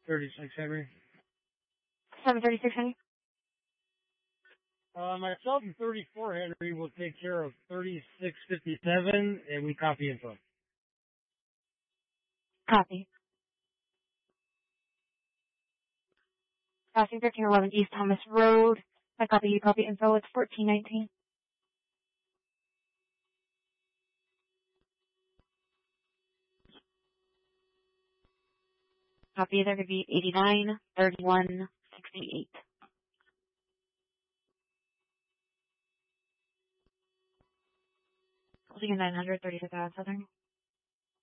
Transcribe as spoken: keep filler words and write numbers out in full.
thirty-six Henry. seven thirty-six Henry. Uh, myself and thirty-four Henry will take care of thirty-six fifty-seven, and we copy info. Copy. Crossing thirteen eleven East Thomas Road. I copy, you copy info, it's fourteen nineteen. Copy, there could be eighty-nine thirty-one sixty-eight. Holding a nine hundred thirty-fifth Ave Southern.